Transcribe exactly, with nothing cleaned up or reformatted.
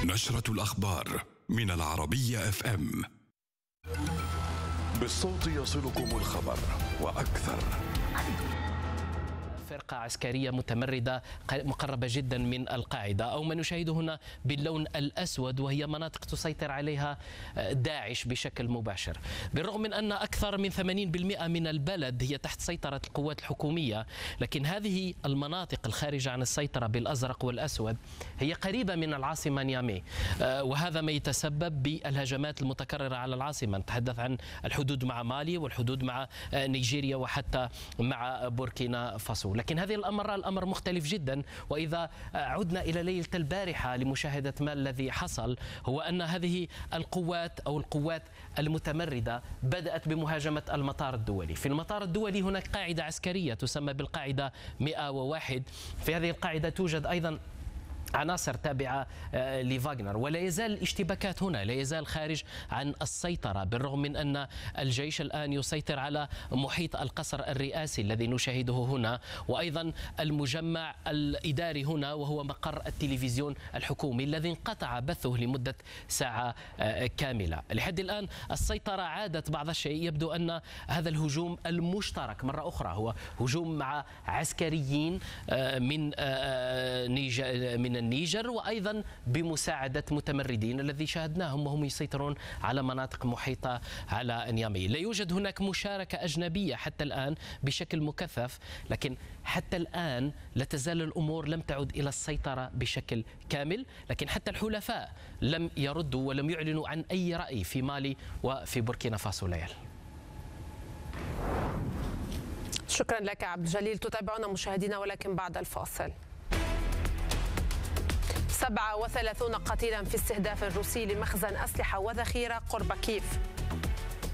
نشرة الأخبار من العربية اف ام. بالصوت يصلكم الخبر وأكثر. فرقة عسكرية متمردة مقربة جدا من القاعدة، أو ما نشاهده هنا باللون الأسود، وهي مناطق تسيطر عليها داعش بشكل مباشر. بالرغم من أن أكثر من ثمانين بالمئة من البلد هي تحت سيطرة القوات الحكومية، لكن هذه المناطق الخارجة عن السيطرة بالأزرق والأسود هي قريبة من العاصمة نيامي، وهذا ما يتسبب بالهجمات المتكررة على العاصمة. نتحدث عن الحدود مع مالي والحدود مع نيجيريا وحتى مع بوركينا فاسو. لكن هذه المرة الأمر مختلف جدا، وإذا عدنا إلى ليلة البارحة لمشاهدة ما الذي حصل، هو أن هذه القوات أو القوات المتمردة بدأت بمهاجمة المطار الدولي. في المطار الدولي هناك قاعدة عسكرية تسمى بالقاعدة مئة وواحد. في هذه القاعدة توجد أيضا عناصر تابعة لفاغنر، ولا يزال الاشتباكات هنا، لا يزال خارج عن السيطرة، بالرغم من أن الجيش الآن يسيطر على محيط القصر الرئاسي الذي نشاهده هنا، وأيضا المجمع الإداري هنا، وهو مقر التلفزيون الحكومي الذي انقطع بثه لمدة ساعة كاملة. لحد الآن السيطرة عادت بعض الشيء. يبدو أن هذا الهجوم المشترك مرة أخرى هو هجوم مع عسكريين من نيجر من النيجر، وأيضا بمساعدة متمردين الذي شاهدناهم وهم يسيطرون على مناطق محيطة على نيامي. لا يوجد هناك مشاركة أجنبية حتى الآن بشكل مكثف، لكن حتى الآن لا تزال الأمور لم تعد إلى السيطرة بشكل كامل. لكن حتى الحلفاء لم يردوا ولم يعلنوا عن أي رأي في مالي وفي بوركينا فاسو. ليال، شكرا لك عبد الجليل. تتابعنا مشاهدينا ولكن بعد الفاصل. سبعة وثلاثين قتيلا في استهداف روسي لمخزن أسلحة وذخيرة قرب كييف.